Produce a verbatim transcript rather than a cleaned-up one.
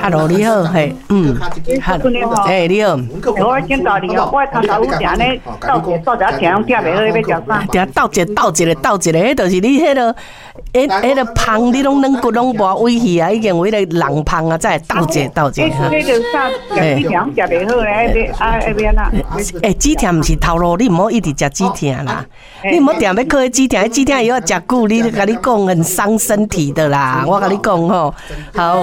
，Hello， 你好，嘿，嗯 ，Hello， 哎，你好， 我见到你哦，我头头有定咧斗一斗一听，听袂好，要食啥？ 定斗一斗一个斗一个，迄就是你迄个，迄迄个芳，你拢软骨拢无威胁啊，已经有迄个人芳啊，再斗一个斗一个。 迄个啥？食止疼食袂好咧，要啊要变啊？ 诶，止疼毋是头路，你毋好一直食止疼啦，你毋好定要靠迄止疼，迄止疼以后食久，你甲你讲很伤身体的啦，我甲你讲吼，好。